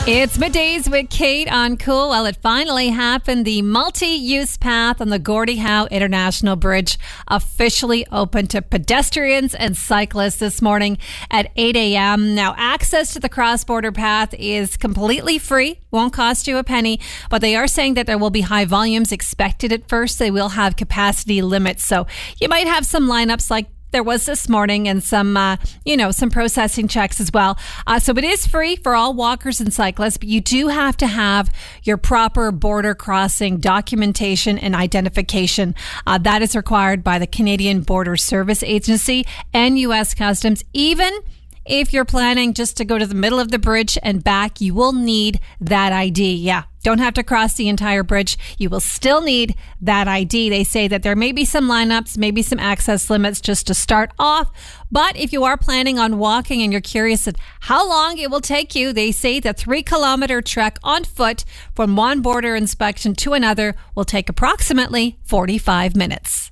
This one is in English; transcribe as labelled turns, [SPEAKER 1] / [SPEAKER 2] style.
[SPEAKER 1] It's Middays with Kate on Cool. Well, it finally happened. The multi-use path on the Gordie Howe International Bridge officially opened to pedestrians and cyclists this morning at 8 a.m. Now, access to the cross-border path is completely free, won't cost you a penny, but they are saying that there will be high volumes expected at first. They will have capacity limits, so you might have some lineups like there was this morning and some processing checks as well. So it is free for all walkers and cyclists, but you do have to have your proper border crossing documentation and identification. That is required by the Canadian Border Service Agency and U.S. Customs. Even if you're planning just to go to the middle of the bridge and back, you will need that ID. Yeah. Don't have to cross the entire bridge. You will still need that ID. They say that there may be some lineups, maybe some access limits just to start off. But if you are planning on walking and you're curious at how long it will take you, they say the 3-kilometer trek on foot from one border inspection to another will take approximately 45 minutes.